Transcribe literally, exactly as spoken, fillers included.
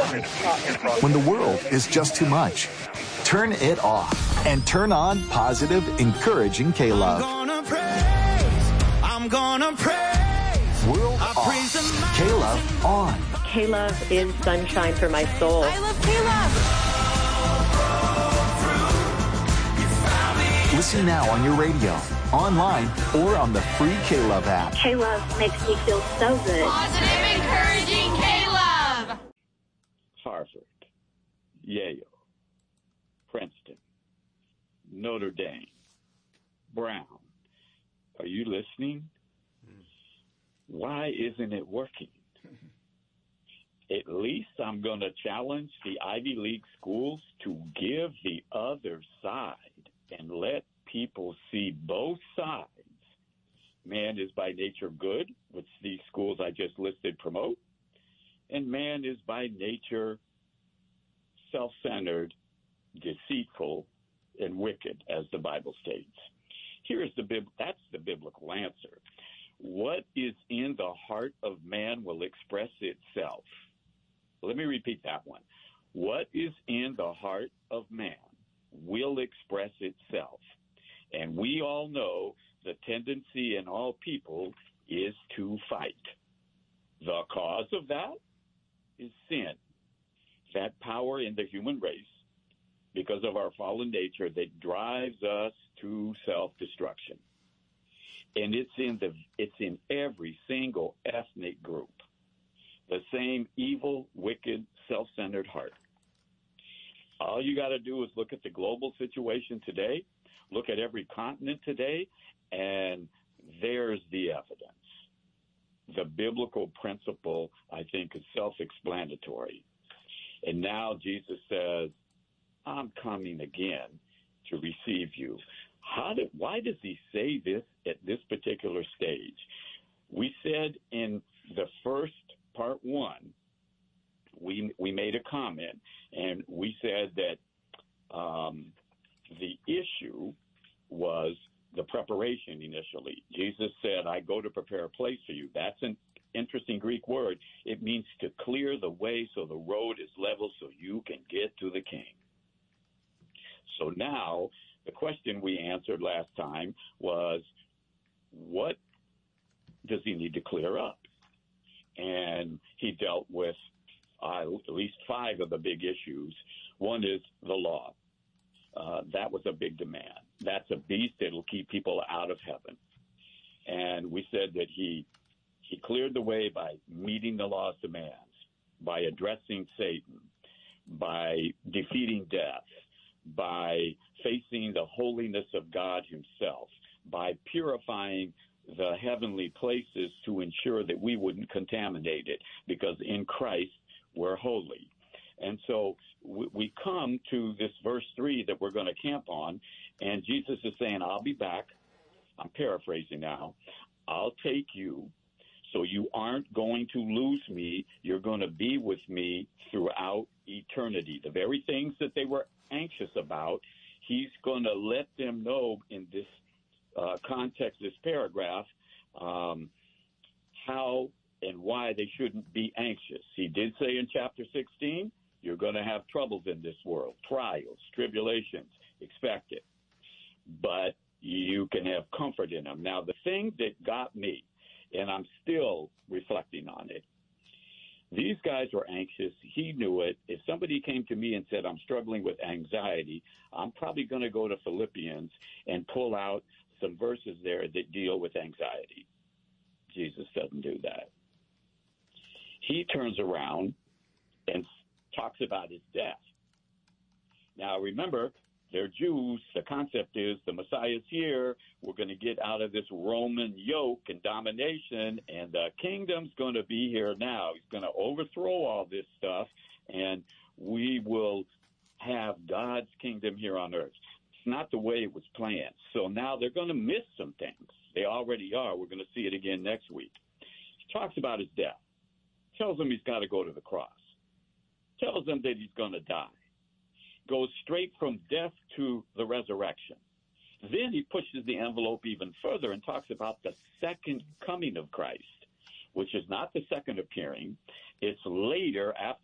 When the world is just too much, turn it off and turn on positive, encouraging K-Love. I'm gonna praise, I'm gonna praise. World I off, K-Love on. K-Love is sunshine for my soul. I love K-Love. Listen now on your radio, online, or on the free K-Love app. K-Love makes me feel so good. Positive, encouraging K-Love. Harvard, Yale, Princeton, Notre Dame, Brown. Are you listening? Why isn't it working? At least I'm going to challenge the Ivy League schools to give the other side and let people see both sides. Man is by nature good, which these schools I just listed promote, and man is by nature self-centered, deceitful, and wicked, as the Bible states. Here's the bib- that's the biblical answer. What is in the heart of man will express itself. Let me repeat that one. What is in the heart of man will express itself. And we all know the tendency in all people is to fight. The cause of that is sin. That power in the human race, because of our fallen nature, that drives us to self-destruction. And it's in the it's in every single ethnic group. The same evil, wicked, self-centered heart. All you got to do is look at the global situation today, look at every continent today, and there's the evidence. The biblical principle, I think, is self-explanatory. And now Jesus says, I'm coming again to receive you. How did, why does he say this at this particular stage? We said in the first part one, we we made a comment, and we said that um, the issue was the preparation initially. Jesus said, I go to prepare a place for you. That's an interesting Greek word. It means to clear the way so the road is level so you can get to the king. So now the question we answered last time was, what does he need to clear up? And he dealt with uh, at least five of the big issues. One is the law. Uh, that was a big demand. That's a beast that will keep people out of heaven. And we said that he he cleared the way by meeting the law's demands, by addressing Satan, by defeating death, by facing the holiness of God himself, by purifying the heavenly places to ensure that we wouldn't contaminate it, because in Christ we're holy. And so we, we come to this verse three that we're going to camp on, and Jesus is saying, I'll be back. I'm paraphrasing now. I'll take you, so you aren't going to lose me. You're going to be with me throughout eternity. The very things that they were anxious about, he's going to let them know in this uh, context, this paragraph, um, how and why they shouldn't be anxious. He did say in chapter sixteen, you're going to have troubles in this world, trials, tribulations, expect it. But you can have comfort in them. Now, the thing that got me, and I'm still reflecting on it, these guys were anxious. He knew it. If somebody came to me and said, I'm struggling with anxiety, I'm probably going to go to Philippians and pull out some verses there that deal with anxiety. Jesus doesn't do that. He turns around and talks about his death. Now, remember, they're Jews. The concept is the Messiah's here. We're going to get out of this Roman yoke and domination, and the kingdom's going to be here now. He's going to overthrow all this stuff, and we will have God's kingdom here on earth. It's not the way it was planned. So now they're going to miss some things. They already are. We're going to see it again next week. He talks about his death. Tells them he's got to go to the cross. Tells them that he's going to die. Goes straight from death to the resurrection. Then he pushes the envelope even further and talks about the second coming of Christ, which is not the second appearing. It's later, after